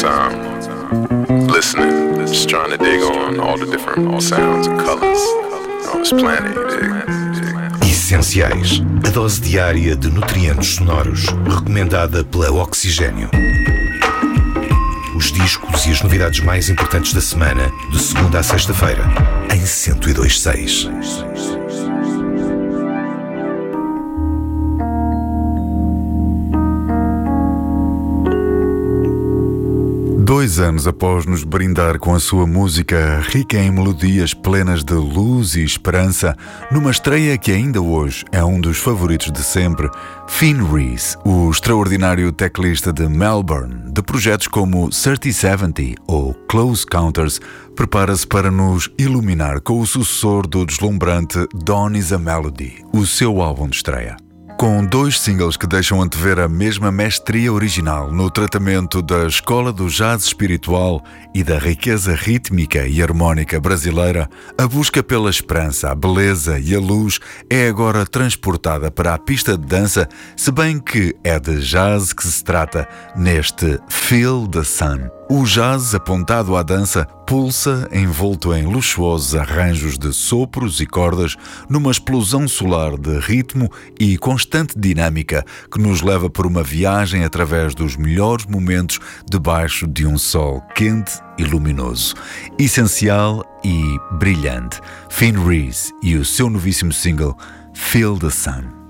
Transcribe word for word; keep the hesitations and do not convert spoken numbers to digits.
time, listening, just trying to dig on all the different sounds and colors on this planet, you dig? Essenciais, a dose diária de nutrientes sonoros, recomendada pela Oxigênio. Os discos e as novidades mais importantes da semana, de segunda a sexta-feira, em cento e dois ponto seis. Dois anos após nos brindar com a sua música rica em melodias plenas de luz e esperança, numa estreia que ainda hoje é um dos favoritos de sempre, Finn Reese, o extraordinário teclista de Melbourne, de projetos como thirty seventy ou Close Counters, prepara-se para nos iluminar com o sucessor do deslumbrante Dawn is a Melody, o seu álbum de estreia. Com dois singles que deixam antever a mesma mestria original no tratamento da escola do jazz espiritual e da riqueza rítmica e harmónica brasileira, a busca pela esperança, a beleza e a luz é agora transportada para a pista de dança, se bem que é de jazz que se trata neste Feel the Sun. O jazz apontado à dança pulsa envolto em luxuosos arranjos de sopros e cordas numa explosão solar de ritmo e constante dinâmica que nos leva por uma viagem através dos melhores momentos debaixo de um sol quente e luminoso, essencial e brilhante. Finn Reese e o seu novíssimo single Feel the Sun.